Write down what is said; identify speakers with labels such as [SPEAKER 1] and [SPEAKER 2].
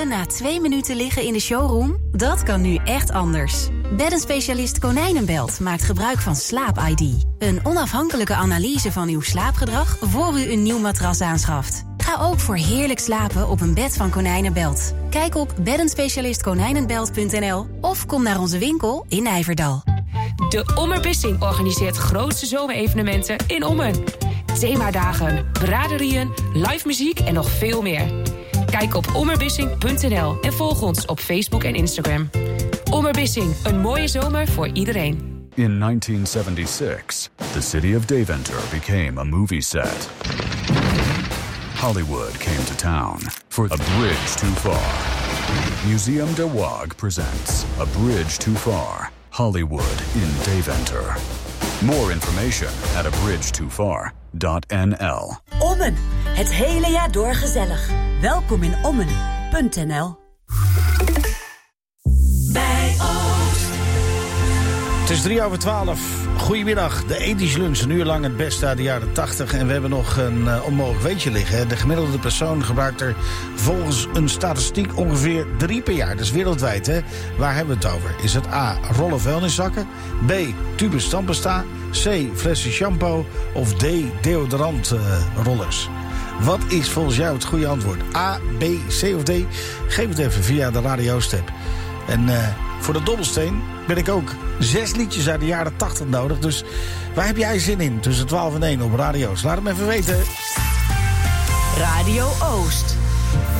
[SPEAKER 1] slapen na 2 minuten liggen in de showroom? Dat kan nu echt anders. Beddenspecialist Konijnenbelt maakt gebruik van Slaap-ID. Een onafhankelijke analyse van uw slaapgedrag voor u een nieuw matras aanschaft. Ga ook voor heerlijk slapen op een bed van Konijnenbelt. Kijk op beddenspecialistkonijnenbelt.nl of kom naar onze winkel in Nijverdal.
[SPEAKER 2] De Ommerbissing organiseert grootste zomerevenementen in Ommen. Themadagen, braderieën, live muziek en nog veel meer. Kijk op ommerbissing.nl en volg ons op Facebook en Instagram. Ommerbissing, een mooie zomer voor iedereen.
[SPEAKER 3] In 1976, the city of Deventer became a movie set. Hollywood came to town for A Bridge Too Far. Museum de Waag presents A Bridge Too Far, Hollywood in Deventer. More information at abridgetofar.nl.
[SPEAKER 4] Ommen, het hele jaar door gezellig. Welkom in Ommen.nl. Bij Oost.
[SPEAKER 5] Het is 11:03. Goedemiddag, de ethisch lunch, een uur lang het beste uit de jaren 80. En we hebben nog een onmogelijk weetje liggen. De gemiddelde persoon gebruikt er volgens een statistiek ongeveer 3 per jaar. Dat is wereldwijd, hè? Waar hebben we het over? Is het A, rollen vuilniszakken? B, tubes tandpasta? C, flessen shampoo? Of D, deodorantrollers? Wat is volgens jou het goede antwoord? A, B, C of D? Geef het even via de Radio Step. En voor de dobbelsteen ben ik ook 6 liedjes uit de jaren 80 nodig. Dus waar heb jij zin in tussen 12 en 1 op radio's? Laat het me even weten.
[SPEAKER 4] Radio Oost.